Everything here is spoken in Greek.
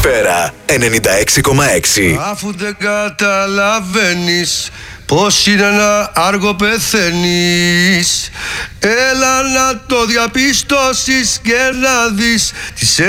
Ατμόσφαιρα 96,6. Αφού δεν καταλαβαίνεις πως είναι να άργο πεθαίνεις, έλα να το διαπιστώσεις και να δεις τις